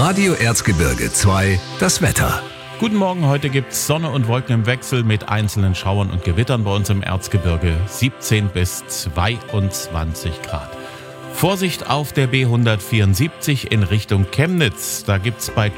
Radio Erzgebirge 2, das Wetter. Guten Morgen, heute gibt's Sonne und Wolken im Wechsel mit einzelnen Schauern und Gewittern bei uns im Erzgebirge. 17 bis 22 Grad. Vorsicht auf der B174 in Richtung Chemnitz. Da gibt's bei